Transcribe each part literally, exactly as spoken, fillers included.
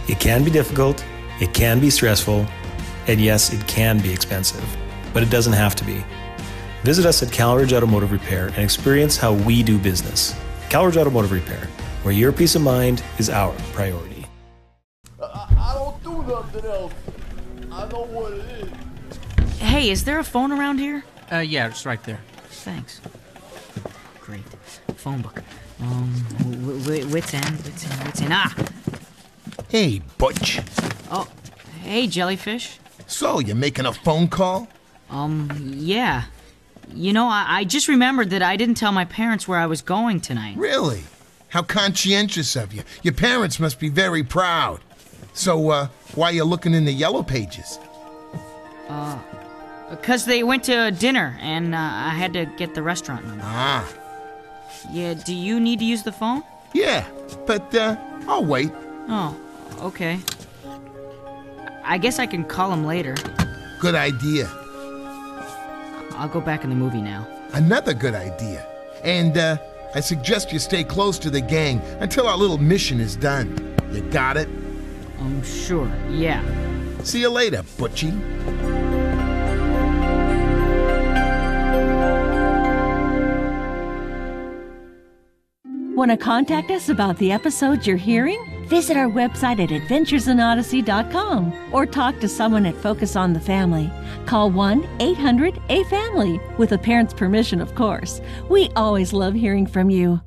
It can be difficult, it can be stressful, and yes, it can be expensive, but it doesn't have to be. Visit us at Calridge Automotive Repair and experience how we do business. Calridge Automotive Repair, where your peace of mind is our priority. I, I don't do nothing else. I know what it is. Hey, is there a phone around here? Uh, yeah, it's right there. Thanks. Great. Phone book. Um, w- w- wits end, wits end, wits end. Ah! Hey, Butch. Oh, hey, Jellyfish. So, you making a phone call? Um, yeah. You know, I, I just remembered that I didn't tell my parents where I was going tonight. Really? How conscientious of you. Your parents must be very proud. So, uh, why are you looking in the yellow pages? Uh, because they went to dinner, and uh, I had to get the restaurant number. Ah. Yeah, do you need to use the phone? Yeah, but, uh, I'll wait. Oh, okay. I guess I can call him later. Good idea. I'll go back in the movie now. Another good idea. And, uh, I suggest you stay close to the gang until our little mission is done. You got it? Um, sure, yeah. See you later, Butchie. Want to contact us about the episodes you're hearing? Visit our website at adventures in odyssey dot com or talk to someone at Focus on the Family. Call one eight hundred A family, with a parent's permission, of course. We always love hearing from you.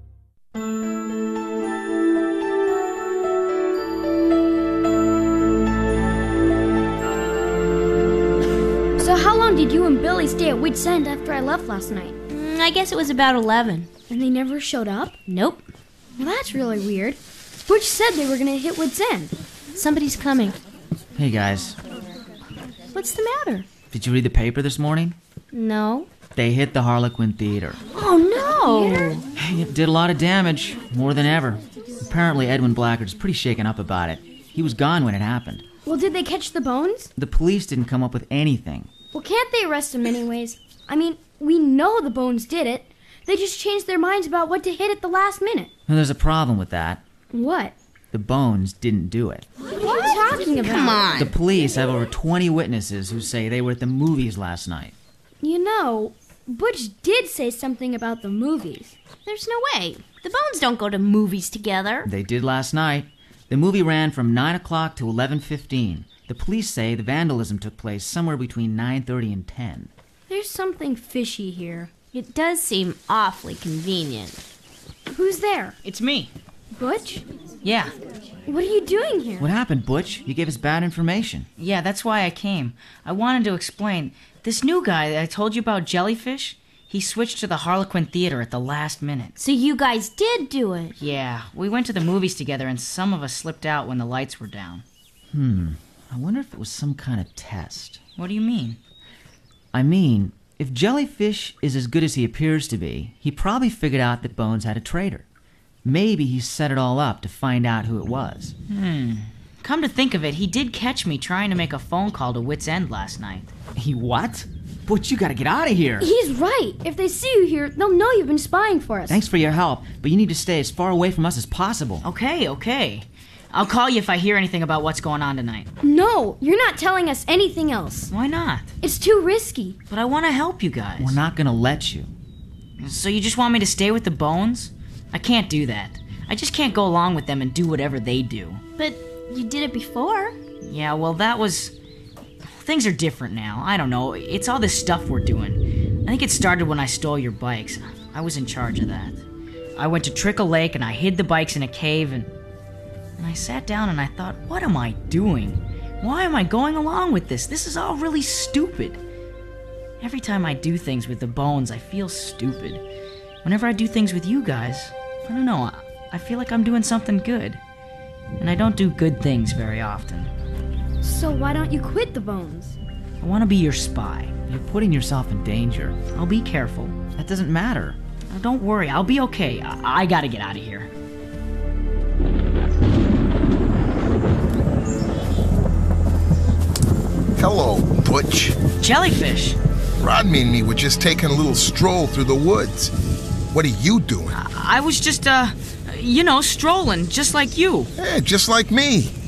So how long did you and Billy stay at Wits End after I left last night? Mm, I guess it was about eleven. And they never showed up? Nope. Well, that's really weird. Butch said they were going to hit Wits End. Somebody's coming. Hey, guys. What's the matter? Did you read the paper this morning? No. They hit the Harlequin Theater. Oh, no! Hey, it did a lot of damage, more than ever. Apparently, Edwin Blackard is pretty shaken up about it. He was gone when it happened. Well, did they catch the bones? The police didn't come up with anything. Well, can't they arrest him anyways? I mean, we know the bones did it. They just changed their minds about what to hit at the last minute. Well, there's a problem with that. What? The bones didn't do it. What are you talking about? Come on. The police have over twenty witnesses who say they were at the movies last night. You know, Butch did say something about the movies. There's no way. The bones don't go to movies together. They did last night. The movie ran from nine o'clock to eleven fifteen. The police say the vandalism took place somewhere between nine thirty and ten. There's something fishy here. It does seem awfully convenient. Who's there? It's me. Butch? Yeah. What are you doing here? What happened, Butch? You gave us bad information. Yeah, that's why I came. I wanted to explain. This new guy that I told you about, Jellyfish, he switched to the Harlequin Theater at the last minute. So you guys did do it? Yeah, we went to the movies together and some of us slipped out when the lights were down. Hmm, I wonder if it was some kind of test. What do you mean? I mean, if Jellyfish is as good as he appears to be, he probably figured out that Bones had a traitor. Maybe he set it all up to find out who it was. Hmm. Come to think of it, he did catch me trying to make a phone call to Wits End last night. He what? Butch, you gotta get out of here. He's right. If they see you here, they'll know you've been spying for us. Thanks for your help, but you need to stay as far away from us as possible. Okay, okay. I'll call you if I hear anything about what's going on tonight. No, you're not telling us anything else. Why not? It's too risky. But I want to help you guys. We're not gonna let you. So you just want me to stay with the Bones? I can't do that. I just can't go along with them and do whatever they do. But you did it before. Yeah, well, that was... Things are different now. I don't know. It's all this stuff we're doing. I think it started when I stole your bikes. I was in charge of that. I went to Trickle Lake and I hid the bikes in a cave and... And I sat down and I thought, what am I doing? Why am I going along with this? This is all really stupid. Every time I do things with the Bones, I feel stupid. Whenever I do things with you guys, I don't know, I, I feel like I'm doing something good. And I don't do good things very often. So why don't you quit the Bones? I want to be your spy. You're putting yourself in danger. I'll be careful. That doesn't matter. Now, don't worry, I'll be okay. I, I gotta get out of here. Hello, Butch. Jellyfish. Rodney and me were just taking a little stroll through the woods. What are you doing? I, I was just, uh, you know, strolling, just like you. Yeah, just like me.